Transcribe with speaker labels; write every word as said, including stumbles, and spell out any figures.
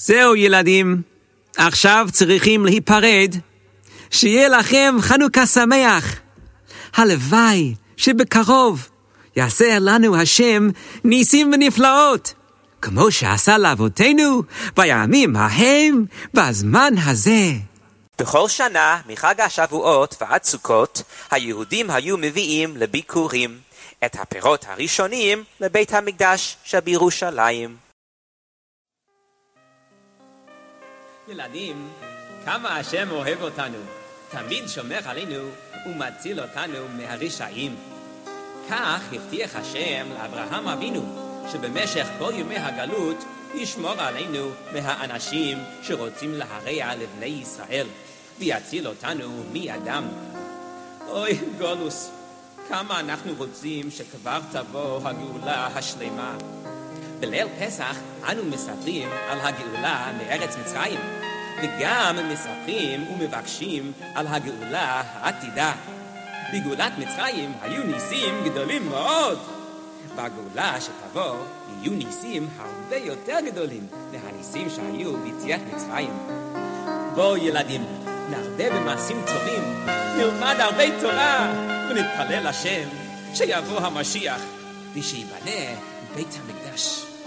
Speaker 1: זהו ילדים, עכשיו צריכים להיפרד. שיהיה לכם חנוכה שמח. הלוואי שבקרוב יעשה לנו השם ניסים ונפלאות, כמו שעשה לאבותינו בימים ההם בזמן הזה.
Speaker 2: בכל שנה מחג השבועות ועד סוכות היהודים היו מביאים לביקורים את הפירות הראשונים לבית המקדש שבירושלים.
Speaker 1: ילדים, כמה השם אוהב אותנו, תמיד שומר עלינו ומציל אותנו מהרשעים. כך הבטיח השם לאברהם אבינו שבמשך כל ימי הגלות ישמור עלינו מהאנשים שרוצים להרע לבני ישראל ויציל אותנו מידם. אוי גולוס, כמה אנחנו רוצים שכבר תבוא הגאולה השלמה. בליל פסח אנו מספרים על הגאולה מארץ מצרים, וגם מספרים ומבקשים על הגאולה העתידה. בגאולת מצרים היו ניסים גדולים מאוד. בגאולה שתבוא יהיו ניסים הרבה יותר גדולים מהניסים שהיו ביציאת מצרים. בואו ילדים, נרבה במעשים טובים, נלמד הרבה תורה ונתפלל השם שיבוא המשיח ושיבנה בית המקדש.